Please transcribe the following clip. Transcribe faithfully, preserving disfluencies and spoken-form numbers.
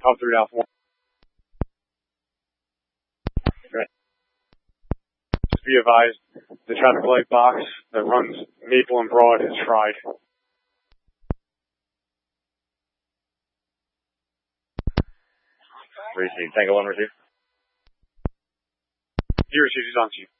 come through now for one. Right. Just be advised, the traffic light box that runs Maple and Broad is fried. Receive. Tango one, receive. He receives, he's on to you.